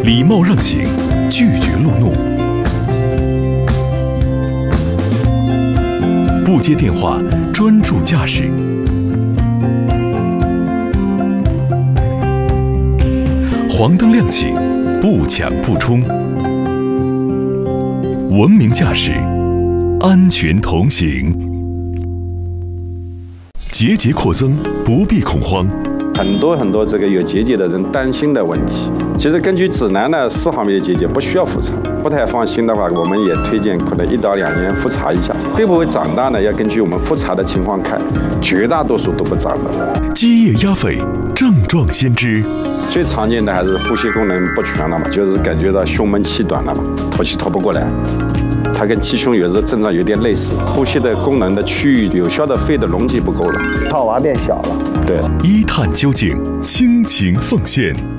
礼貌让行，拒绝路怒，不接电话，专注驾驶。黄灯亮起，不抢不冲。文明驾驶，安全同行。结节扩增，不必恐慌。 很多这个有结节的人担心的问题，其实根据指南呢，4毫米的结节不需要复查。不太放心的话，我们也推荐可能1到2年复查一下。会不会长大呢？要根据我们复查的情况看，绝大多数都不长的。 积液压肺，症状先知。 最常见的还是呼吸功能不全了嘛，就是感觉到胸闷气短了嘛，透气透不过来。它跟气胸有时候症状有点类似，呼吸的功能的区域，有效的肺的容积不够了， 套娃变小了。 对， 一探究竟，倾情奉献。